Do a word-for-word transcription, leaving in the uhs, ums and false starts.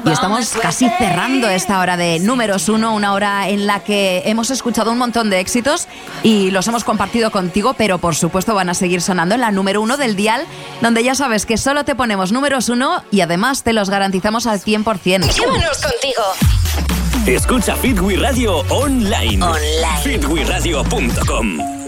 Y estamos casi cerrando esta hora de números uno, una hora en la que hemos escuchado un montón de éxitos y los hemos compartido contigo, pero por supuesto van a seguir sonando en la número uno del dial, donde ya sabes que solo te ponemos números uno y además te los garantizamos al cien por ciento. Llévanos contigo. Escucha Fit We Radio online. Online. fit we radio punto com.